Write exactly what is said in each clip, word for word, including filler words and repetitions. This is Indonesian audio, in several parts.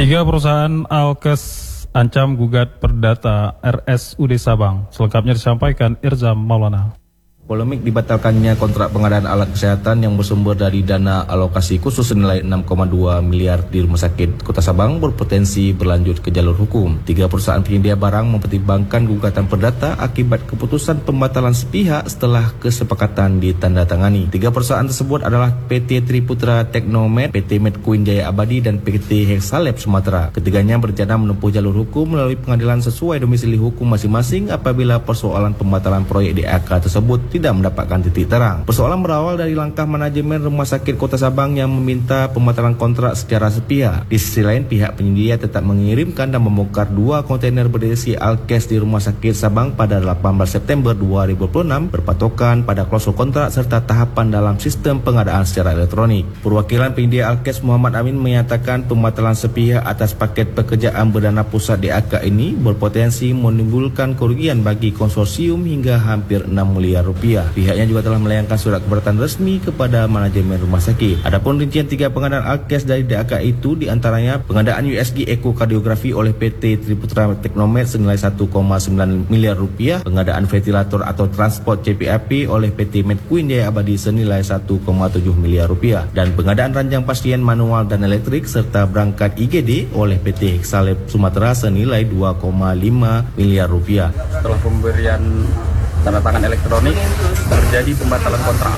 Tiga perusahaan alkes ancam gugat perdata R S U D Sabang. Selengkapnya disampaikan Irzam Maulana. Polemik dibatalkannya kontrak pengadaan alat kesehatan yang bersumber dari dana alokasi khusus senilai enam koma dua miliar di Rumah Sakit Kota Sabang berpotensi berlanjut ke jalur hukum. Tiga perusahaan penyedia barang mempertimbangkan gugatan perdata akibat keputusan pembatalan sepihak setelah kesepakatan ditandatangani. Tiga perusahaan tersebut adalah P T Triputra Teknomed, P T Medqueen Jaya Abadi, dan P T Hexalab Sumatera. Ketiganya berencana menempuh jalur hukum melalui pengadilan sesuai domisili hukum masing-masing apabila persoalan pembatalan proyek D A K tersebut tidak mendapatkan titik terang. Persoalan berawal dari langkah manajemen Rumah Sakit Kota Sabang yang meminta pembatalan kontrak secara sepihak. Di sisi lain, pihak penyedia tetap mengirimkan dan membongkar dua kontainer berisi alkes di Rumah Sakit Sabang pada delapan belas September dua ribu dua puluh enam berpatokan pada klausul kontrak serta tahapan dalam sistem pengadaan secara elektronik. Perwakilan penyedia alkes Muhammad Amin menyatakan pembatalan sepihak atas paket pekerjaan berdana pusat D A K ini berpotensi menimbulkan kerugian bagi konsorsium hingga hampir enam miliar rupiah. Pihaknya juga telah melayangkan surat keberatan resmi kepada manajemen rumah sakit. Adapun rincian tiga pengadaan alkes dari D A K itu diantaranya pengadaan U S G ekokardiografi oleh P T Triputra Teknomed senilai satu koma sembilan miliar rupiah, pengadaan ventilator atau transport C P A P oleh P T Medqueen Jaya Abadi senilai satu koma tujuh miliar rupiah, dan pengadaan ranjang pasien manual dan elektrik serta berangkat I G D oleh P T Hexalab Sumatera senilai dua koma lima miliar rupiah. Setelah pemberian tanda tangan elektronik terjadi pembatalan kontrak.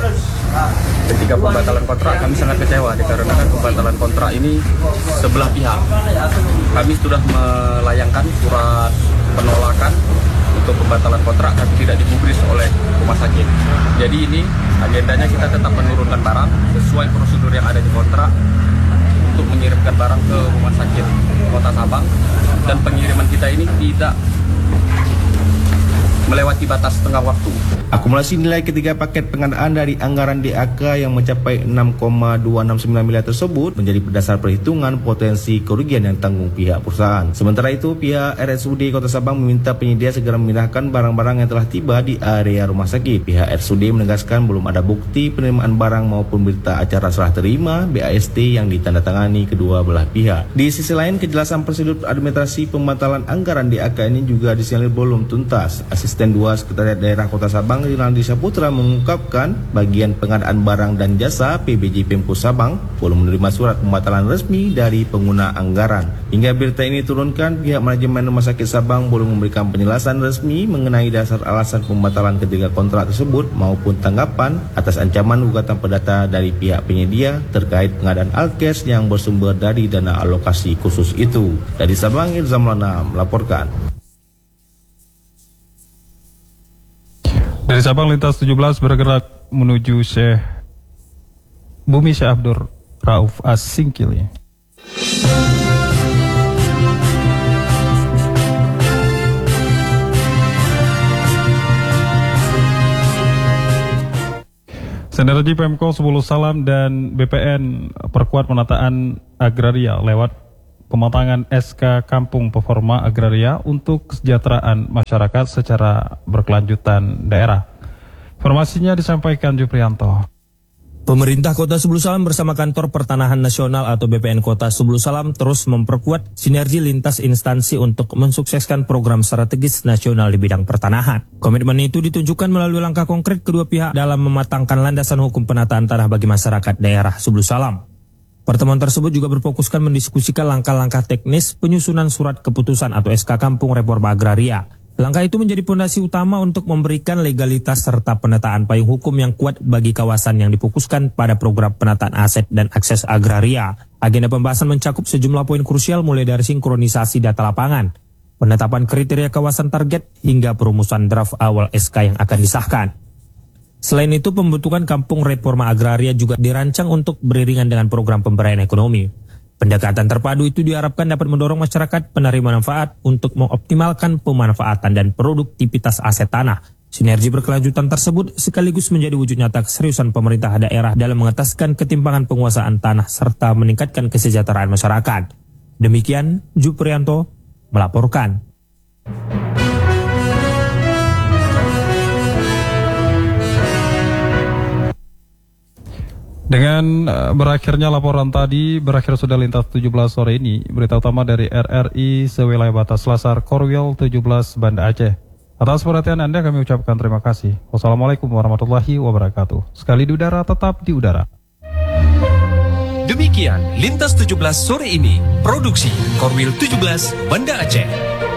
Ketika pembatalan kontrak kami sangat kecewa dikarenakan pembatalan kontrak ini sebelah pihak. Kami sudah melayangkan surat penolakan untuk pembatalan kontrak tapi tidak digubris oleh rumah sakit. Jadi ini agendanya kita tetap menurunkan barang sesuai prosedur yang ada di kontrak untuk mengirimkan barang ke rumah sakit Kota Sabang, dan pengiriman kita ini tidak melewati batas tengah waktu. Akumulasi nilai ketiga paket pengadaan dari anggaran D A K yang mencapai enam koma dua enam sembilan miliar tersebut menjadi berdasar perhitungan potensi kerugian yang tanggung pihak perusahaan. Sementara itu, pihak R S U D Kota Sabang meminta penyedia segera memindahkan barang-barang yang telah tiba di area rumah sakit. Pihak R S U D menegaskan belum ada bukti penerimaan barang maupun berita acara serah terima B A S T yang ditandatangani kedua belah pihak. Di sisi lain, kejelasan prosedur administrasi pembatalan anggaran D A K ini juga disinyalir belum tuntas. Asisten dua Sekretariat Daerah Kota Sabang Rinaldi Saputra mengungkapkan bagian pengadaan barang dan jasa P B J Pemko Sabang belum menerima surat pembatalan resmi dari pengguna anggaran. Hingga berita ini turunkan, pihak manajemen Rumah Sakit Sabang belum memberikan penjelasan resmi mengenai dasar alasan pembatalan ketiga kontrak tersebut maupun tanggapan atas ancaman gugatan perdata dari pihak penyedia terkait pengadaan alkes yang bersumber dari dana alokasi khusus itu. Dari Sabang, Irzam Maulana melaporkan. Dari Sabang, lintas tujuh belas bergerak menuju Syekh Bumi Syekh Abdur Rauf As-Singkili. Sinergi Pemko sepuluh Salam dan B P N perkuat penataan agraria lewat pematangan S K Kampung Performa Agraria untuk kesejahteraan masyarakat secara berkelanjutan daerah. Informasinya disampaikan Juprianto. Pemerintah Kota Sebulu Salam bersama Kantor Pertanahan Nasional atau B P N Kota Sebulu Salam terus memperkuat sinergi lintas instansi untuk mensukseskan program strategis nasional di bidang pertanahan. Komitmen itu ditunjukkan melalui langkah konkret kedua pihak dalam mematangkan landasan hukum penataan tanah bagi masyarakat daerah Sebulu Salam. Pertemuan tersebut juga berfokuskan mendiskusikan langkah-langkah teknis penyusunan surat keputusan atau S K Kampung Reforma Agraria. Langkah itu menjadi fondasi utama untuk memberikan legalitas serta penataan payung hukum yang kuat bagi kawasan yang difokuskan pada program penataan aset dan akses agraria. Agenda pembahasan mencakup sejumlah poin krusial mulai dari sinkronisasi data lapangan, penetapan kriteria kawasan target, hingga perumusan draft awal S K yang akan disahkan. Selain itu, pembentukan Kampung Reforma Agraria juga dirancang untuk beriringan dengan program pemberdayaan ekonomi. Pendekatan terpadu itu diharapkan dapat mendorong masyarakat penerima manfaat untuk mengoptimalkan pemanfaatan dan produktivitas aset tanah. Sinergi berkelanjutan tersebut sekaligus menjadi wujud nyata keseriusan pemerintah daerah dalam mengataskan ketimpangan penguasaan tanah serta meningkatkan kesejahteraan masyarakat. Demikian, Juprianto melaporkan. Dengan eh, berakhirnya laporan tadi, berakhir sudah lintas tujuh belas sore ini, berita utama dari R R I sewilayah batas Lasar Korwil tujuh belas Banda Aceh. Atas perhatian Anda kami ucapkan terima kasih. Wassalamualaikum warahmatullahi wabarakatuh. Sekali di udara, tetap di udara. Demikian Lintas tujuh belas sore ini, produksi Korwil tujuh belas Banda Aceh.